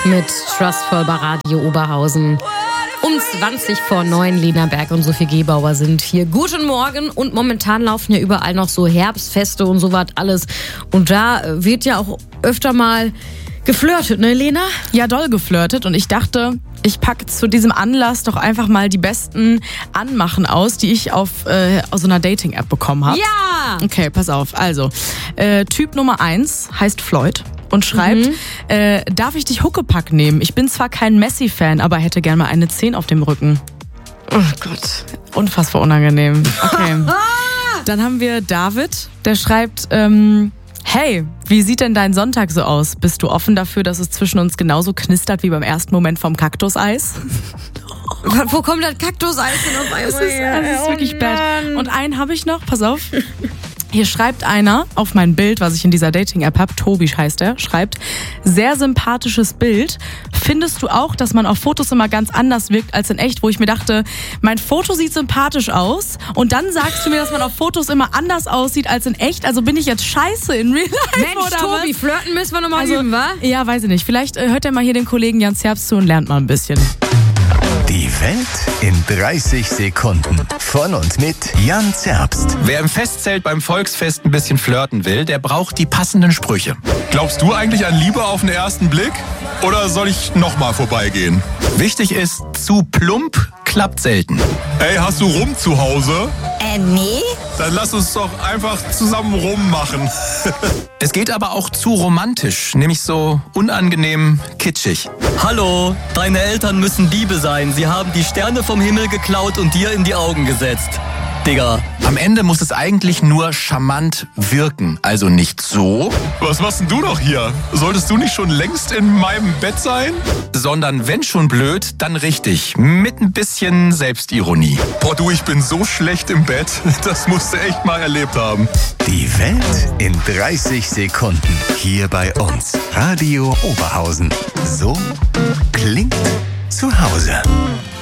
mit Trustful bei Radio Oberhausen. Um 8:20 Lena Berg und Sophie Gebauer sind hier. Guten Morgen. Und momentan laufen ja überall noch so Herbstfeste und so was alles. Und da wird ja auch öfter mal geflirtet, ne Lena? Ja, doll geflirtet. Und ich dachte, ich packe zu diesem Anlass doch einfach mal die besten Anmachen aus, die ich aus so einer Dating-App bekommen habe. Ja! Okay, pass auf. Also, Typ Nummer 1 heißt Floyd und schreibt, darf ich dich Huckepack nehmen? Ich bin zwar kein Messi-Fan, aber hätte gern mal eine 10 auf dem Rücken. Oh Gott. Unfassbar unangenehm. Okay. Dann haben wir David, der schreibt, hey, wie sieht denn dein Sonntag so aus? Bist du offen dafür, dass es zwischen uns genauso knistert wie beim ersten Moment vom Kaktuseis? Wo kommt das Kaktuseis denn auf einmal her? Das ist wirklich bad. Und einen habe ich noch, pass auf. Hier schreibt einer auf mein Bild, was ich in dieser Dating-App habe, Tobi heißt er, schreibt, sehr sympathisches Bild. Findest du auch, dass man auf Fotos immer ganz anders wirkt als in echt? Wo ich mir dachte, mein Foto sieht sympathisch aus und dann sagst du mir, dass man auf Fotos immer anders aussieht als in echt? Also bin ich jetzt scheiße in Real Life? Mensch, oder Tobi, was? flirten müssen wir nochmal üben, wa? Ja, weiß ich nicht. Vielleicht hört er mal hier den Kollegen Jan Zerbst zu und lernt mal ein bisschen. Die Welt in 30 Sekunden. Von und mit Jan Zerbst. Wer im Festzelt beim Volksfest ein bisschen flirten will, der braucht die passenden Sprüche. Glaubst du eigentlich an Liebe auf den ersten Blick? Oder soll ich nochmal vorbeigehen? Wichtig ist, zu plump klappt selten. Ey, hast du Rum zu Hause? Nee. Dann lass uns doch einfach zusammen rummachen. Es geht aber auch zu romantisch, nämlich so unangenehm kitschig. Hallo, deine Eltern müssen Diebe sein. Sie haben die Sterne vom Himmel geklaut und dir in die Augen gesetzt. Digga. Am Ende muss es eigentlich nur charmant wirken, also nicht so, Was machst denn du noch hier? Solltest du nicht schon längst in meinem Bett sein? sondern wenn schon blöd, dann richtig, mit ein bisschen Selbstironie. Boah, du, ich bin so schlecht im Bett. Das musst du echt mal erlebt haben. Die Welt in 30 Sekunden. Hier bei uns. Radio Oberhausen. So klingt zu Hause.